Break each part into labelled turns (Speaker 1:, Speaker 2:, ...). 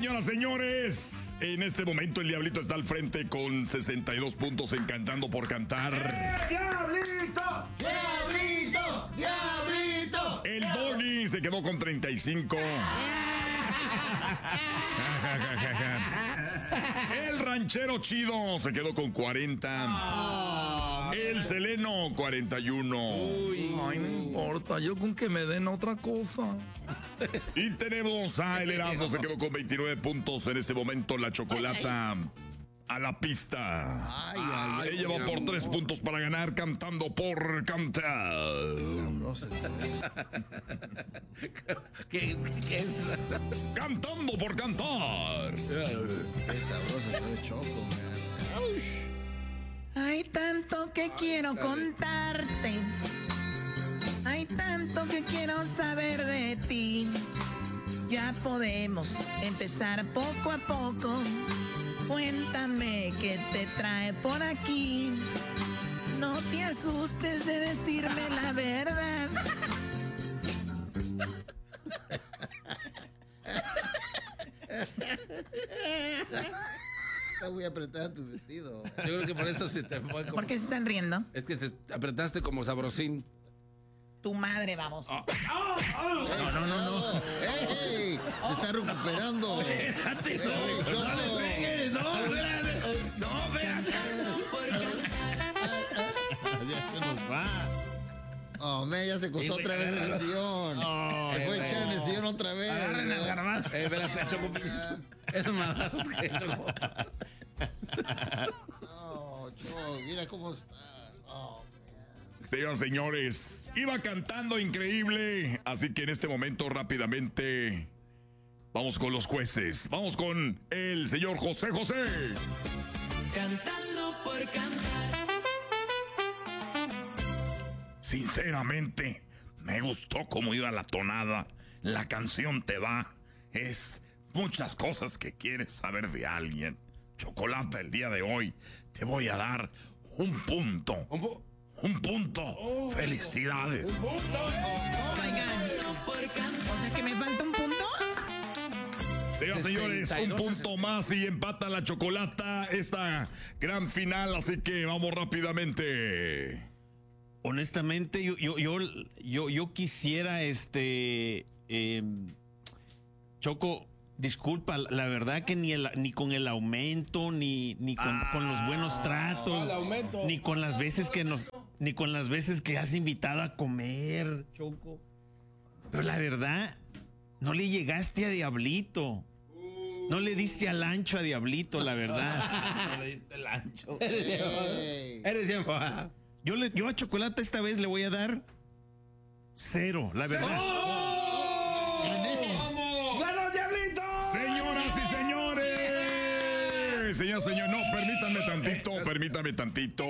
Speaker 1: Señoras, señores, en este momento el Diablito está al frente con 62 puntos en Cantando por Cantar.
Speaker 2: ¡Diablito! ¡Diablito! ¡Diablito!
Speaker 1: El Doggy se quedó con 35. El Ranchero Chido se quedó con 40. El Seleno, 41.
Speaker 3: Ay, no importa, yo con que me den otra cosa.
Speaker 1: Y tenemos a El Erasmo, se quedó con 29 puntos. En este momento la Chocolata a la pista. Ella va por 3 puntos para ganar Cantando por Cantar.
Speaker 4: ¿Qué es?
Speaker 1: Cantando por Cantar.
Speaker 2: Qué sabroso sabe Choco, man.
Speaker 5: Hay tanto que quiero contarte. Hay tanto que quiero saber de ti. Ya podemos empezar poco a poco. Cuéntame qué te trae por aquí. No te asustes de decirme la verdad.
Speaker 2: Está muy apretada tu vestido.
Speaker 4: Yo creo que por eso se te fue como...
Speaker 5: ¿Por qué se están riendo?
Speaker 4: Es que te apretaste como sabrosín.
Speaker 5: Tu madre, vamos.
Speaker 4: No.
Speaker 2: ¡Ey! Se está recuperando.
Speaker 3: Espérate,
Speaker 2: Choco.
Speaker 3: no le pegues, no, espérate. No, espérate. Ya se nos va.
Speaker 2: Oh, man, ya se costó otra vez en el sillón. Se fue a echar en el sillón otra vez.
Speaker 3: Agarren al Garbanzo.
Speaker 4: Espérate, Choco. Es más que Choco.
Speaker 2: No, Choco, mira cómo está. Oh,
Speaker 1: Señoras, señores, iba cantando increíble. Así que en este momento rápidamente vamos con los jueces. Vamos con el señor José José.
Speaker 6: Cantando por Cantar.
Speaker 1: Sinceramente, me gustó cómo iba la tonada. La canción te va. Es muchas cosas que quieres saber de alguien. Chocolata, el día de hoy te voy a dar un punto. Un punto. Felicidades.
Speaker 5: Oh my God. O sea que me falta un punto.
Speaker 1: Señoras, señores, un punto más y empata la Chocolata esta gran final. Así que vamos rápidamente.
Speaker 3: Honestamente, yo quisiera, Choco, disculpa, la verdad que ni con el aumento, ni con los buenos tratos, ni con las veces que has invitado a comer, Choco. Pero la verdad, no le llegaste a Diablito. No le diste al ancho a Diablito, la verdad. No le diste al ancho.
Speaker 4: Eres bien.
Speaker 3: Yo a Chocolata esta vez le voy a dar 0, la verdad.
Speaker 2: ¡Ganó, Diablito!
Speaker 1: Señoras y señores. Señoras, señores, no, permítame tantito.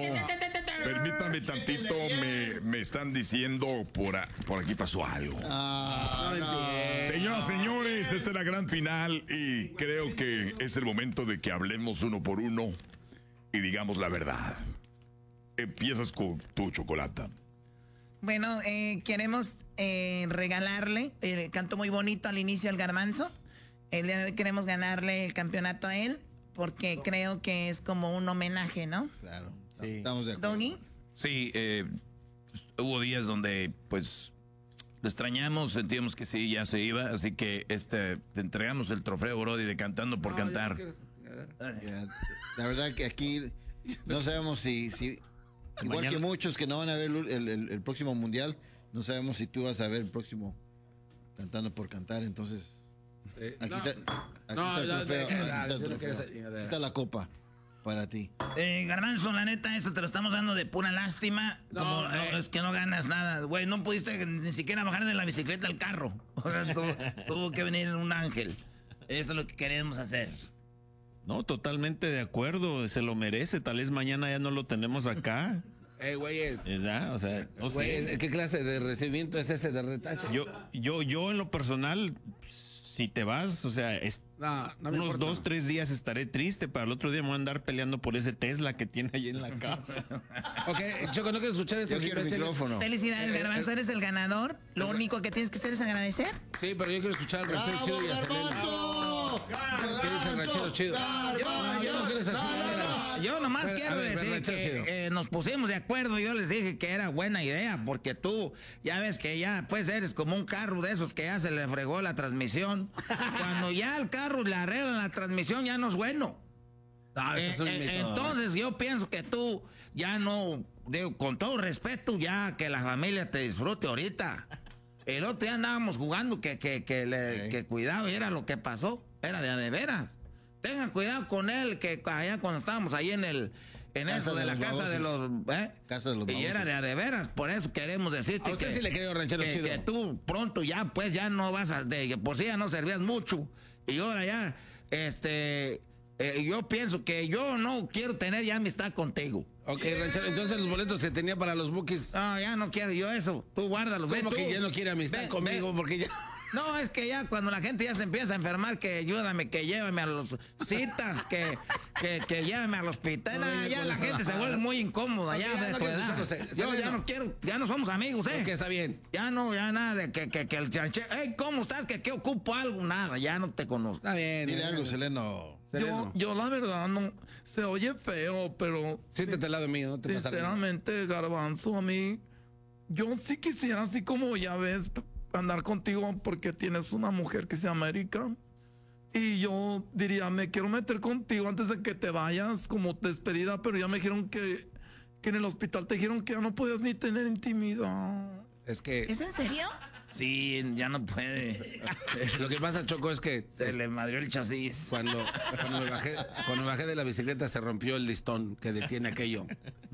Speaker 1: Me están diciendo por aquí pasó algo. Señoras, señores, esta es la gran final y creo que es el momento de que hablemos uno por uno y digamos la verdad. Empiezas con tu Chocolata.
Speaker 5: Bueno, queremos regalarle, cantó muy bonito al inicio el Garbanzo. El día de hoy queremos ganarle el campeonato a él porque creo que es como un homenaje, ¿no?
Speaker 2: Claro,
Speaker 3: Sí.
Speaker 2: estamos de acuerdo.
Speaker 5: Doggy.
Speaker 7: Sí, hubo días donde pues lo extrañamos, sentíamos que sí, ya se iba, así que te entregamos el trofeo, Brody, de Cantando por Cantar.
Speaker 2: Ya, la verdad que aquí no sabemos si igual
Speaker 3: Mañana.
Speaker 2: que muchos que no van a ver el próximo mundial, no sabemos si tú vas a ver el próximo Cantando por Cantar, entonces aquí está el trofeo, aquí está la copa para ti.
Speaker 5: Garbanzo, la neta, esto te lo estamos dando de pura lástima. Es que no ganas nada. Güey, no pudiste ni siquiera bajar de la bicicleta al carro. O sea, tuvo que venir un ángel. Eso es lo que queremos hacer.
Speaker 3: No, totalmente de acuerdo, se lo merece. Tal vez mañana ya no lo tenemos acá.
Speaker 4: Güeyes.
Speaker 3: ¿Verdad? O sea, no sé.
Speaker 4: ¿Qué clase de recibimiento es ese de retache?
Speaker 3: Yo en lo personal, si te vas, o sea, unos 2-3 días estaré triste, para el otro día me voy a andar peleando por ese Tesla que tiene ahí en la casa.
Speaker 4: Ok, Choco, no quiero escuchar estos
Speaker 2: Yo quiero el
Speaker 4: imbéciles.
Speaker 2: micrófono.
Speaker 5: Felicidades, Garbanzo, eres el ganador. Lo único que tienes que hacer es agradecer.
Speaker 4: Sí, pero yo quiero escuchar al ranchero chido y a Selena.
Speaker 2: ¡Garbanzo!
Speaker 4: ¿Qué dice el ranchero chido?
Speaker 5: Yo nomás quiero decir que nos pusimos de acuerdo. Yo les dije que era buena idea, porque tú ya ves que ya pues eres como un carro de esos que ya se le fregó la transmisión. Cuando ya al carro le arreglan la transmisión, ya no es bueno. Entonces yo pienso que tú ya no, digo, con todo respeto, ya que la familia te disfrute ahorita. El otro día andábamos jugando que cuidado, y era lo que pasó, era de veras. Tengan cuidado con él, que allá cuando estábamos ahí en eso de la casa de los...
Speaker 2: Casa de los
Speaker 5: y era de veras, por eso queremos decirte
Speaker 4: a usted sí le creo, ranchero chido.
Speaker 5: Que tú pronto ya, pues ya no vas a... por si ya no servías mucho. Y ahora ya, yo pienso que yo no quiero tener ya amistad contigo.
Speaker 4: Ok, ranchero, entonces los boletos que tenía para los Bukis.
Speaker 5: No, ya no quiero yo eso. Tú guárdalos.
Speaker 4: ¿Cómo que ya no quiere amistad conmigo? Porque ya...
Speaker 5: No, es que ya cuando la gente ya se empieza a enfermar, que ayúdame, que llévame a las citas, que llévame al hospital. No, ya la gente se vuelve muy incómoda. Okay, ya yo ya no quiero, ya no somos amigos,
Speaker 4: Que está bien.
Speaker 5: Ya no, ya nada de que el chanche. Hey, ¿cómo estás? Que ocupo algo, nada, ya no te conozco.
Speaker 4: Está bien.
Speaker 2: Dile algo, Seleno.
Speaker 1: Yo la verdad no, se oye feo, pero...
Speaker 4: Siéntate al lado mío, no te pasa nada.
Speaker 1: Sinceramente, Garbanzo, a mí, yo sí quisiera, así como ya ves, andar contigo porque tienes una mujer que se llama Erika. Y yo diría, me quiero meter contigo antes de que te vayas como despedida, pero ya me dijeron que en el hospital te dijeron que ya no podías ni tener intimidad.
Speaker 4: Es que...
Speaker 5: ¿Es en serio?
Speaker 7: Sí, ya no puede.
Speaker 4: Lo que pasa, Choco, es que...
Speaker 7: Se le madrió el chasis.
Speaker 4: Cuando me bajé de la bicicleta se rompió el listón que detiene aquello.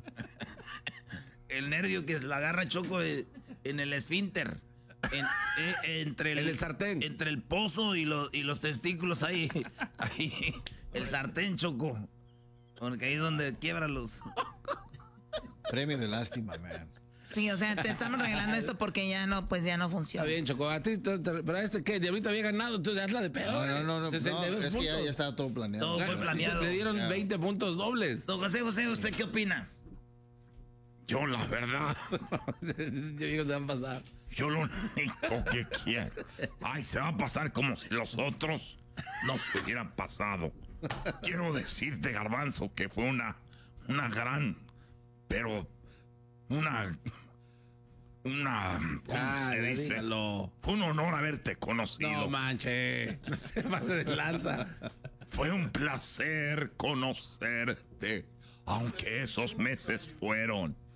Speaker 7: El nervio que la agarra Choco en el esfínter. Entre
Speaker 4: el sartén.
Speaker 7: Entre el pozo y los testículos ahí. El sartén, Choco. Porque ahí es donde quiebra los...
Speaker 2: Premio de lástima, man.
Speaker 5: Sí, o sea, te estamos regalando esto porque ya no funciona.
Speaker 4: Está bien, Choco. A ti, pero a este, ¿qué? Diablito había ganado, entonces hazla de peor.
Speaker 2: No, es que ya estaba todo planeado.
Speaker 7: Todo fue planeado.
Speaker 4: Le dieron 20 puntos dobles.
Speaker 7: Don José, ¿usted qué opina?
Speaker 1: Yo, la verdad,
Speaker 4: Se van a pasar.
Speaker 1: yo lo único que quiero... Ay, se va a pasar como si los otros no se hubieran pasado. Quiero decirte, Garbanzo, que fue una gran... Pero... Una... ¿Cómo se dice?
Speaker 4: Dígalo.
Speaker 1: Fue un honor haberte conocido.
Speaker 4: No manche, no se pase de lanza.
Speaker 1: Fue un placer conocerte, aunque esos meses fueron